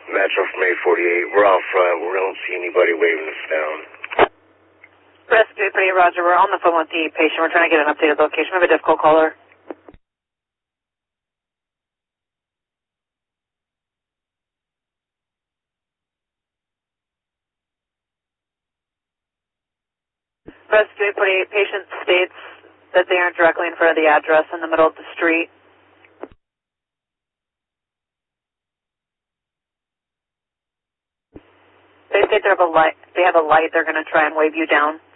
Metro from 848. We're out front. We don't see anybody waving us down. Press 338, Roger. We're on the phone with the patient. We're trying to get an updated location. We have a difficult caller. Press 348. Patient states that they aren't directly in front of the address in the middle of the street. They state they have a light. They're going to try and wave you down.